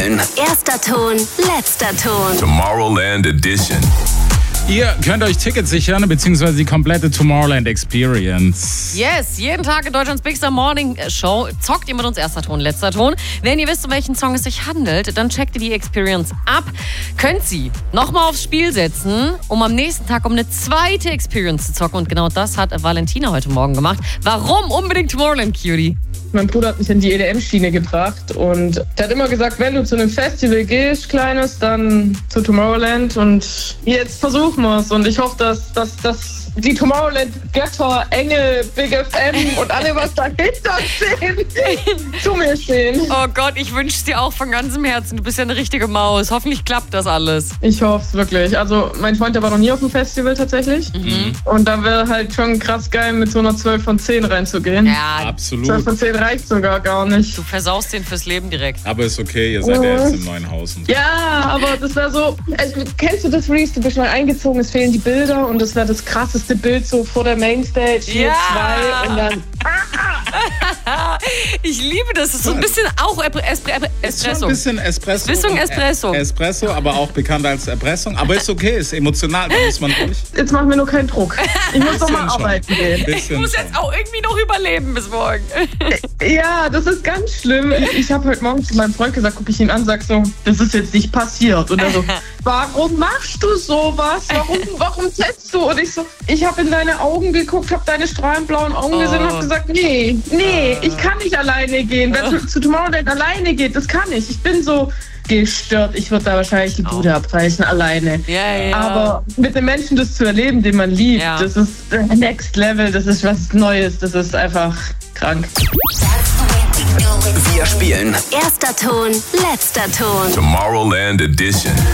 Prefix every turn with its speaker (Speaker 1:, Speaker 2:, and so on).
Speaker 1: spielen. Erster Ton, letzter Ton.
Speaker 2: Tomorrowland Edition.
Speaker 3: Ihr könnt euch Tickets sichern, beziehungsweise die komplette Tomorrowland Experience.
Speaker 4: Yes, jeden Tag in Deutschlands Big Star Morning Show zockt ihr mit uns erster Ton, letzter Ton. Wenn ihr wisst, um welchen Song es sich handelt, dann checkt ihr die Experience ab. Könnt sie nochmal aufs Spiel setzen, um am nächsten Tag um eine zweite Experience zu zocken. Und genau das hat Valentina heute Morgen gemacht. Warum unbedingt Tomorrowland, Cutie?
Speaker 5: Mein Bruder hat mich in die EDM-Schiene gebracht und der hat immer gesagt, wenn du zu einem Festival gehst, Kleines, dann zu Tomorrowland und jetzt versuchen wir es und ich hoffe, dass die Tomorrowland-Götter, Engel, Big FM und alle, was dahinter stehen, zu mir stehen.
Speaker 4: Oh Gott, ich wünsche es dir auch von ganzem Herzen. Du bist ja eine richtige Maus. Hoffentlich klappt das alles.
Speaker 5: Ich hoffe es wirklich. Also mein Freund, der war noch nie auf dem Festival tatsächlich. Und da wäre halt schon krass geil, mit so einer 12 von 10 reinzugehen.
Speaker 4: Ja,
Speaker 3: Absolut.
Speaker 5: 12 von 10 reicht sogar gar nicht.
Speaker 4: du versaust den fürs Leben direkt.
Speaker 3: Aber ist okay, ihr seid ja jetzt im neuen Haus. Und so.
Speaker 5: Ja, aber das wäre so, kennst du das, Reese? Du bist mal eingezogen, es fehlen die Bilder und das wäre das krasseste Bild so vor der Mainstage, hier
Speaker 4: Ja.
Speaker 5: 2 und dann
Speaker 4: Ich liebe das. Das ist so ein bisschen auch
Speaker 3: Ist schon
Speaker 4: Espresso.
Speaker 3: ein bisschen Espresso.
Speaker 4: Bisschen Espresso.
Speaker 3: Espresso, aber auch bekannt als Erpressung. Aber ist okay, ist emotional, da muss man durch.
Speaker 5: jetzt machen wir nur keinen Druck. Ich muss noch mal
Speaker 3: Bisschen schon.
Speaker 5: arbeiten gehen.
Speaker 4: Ich
Speaker 3: Bisschen
Speaker 4: muss
Speaker 3: schon.
Speaker 4: jetzt auch irgendwie noch überleben bis morgen.
Speaker 5: Ja, das ist ganz schlimm. Ich habe heute Morgen zu meinem Freund gesagt, gucke ich ihn an, sag so, das ist jetzt nicht passiert. Und er so, warum machst du sowas? Warum setzt du? Und ich so, ich habe in deine Augen geguckt, habe deine strahlend blauen Augen gesehen und habe gesagt, nee, ich kann nicht alleine gehen. Wer zu Tomorrowland alleine geht, das kann ich. Ich bin so gestört. Ich würde da wahrscheinlich die Bude abreißen alleine.
Speaker 4: Ja.
Speaker 5: Aber mit einem Menschen das zu erleben, den man liebt,
Speaker 4: Ja.
Speaker 5: das ist Next Level, das ist was Neues, das ist einfach krank.
Speaker 1: Wir spielen. Erster Ton, letzter Ton.
Speaker 2: Tomorrowland Edition.